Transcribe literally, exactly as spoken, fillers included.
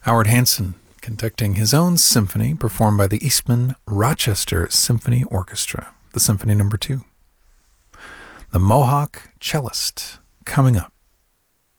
Howard Hanson conducting his own symphony performed by the Eastman Rochester Symphony Orchestra, the Symphony Number Two. The Mohawk Cellist coming up.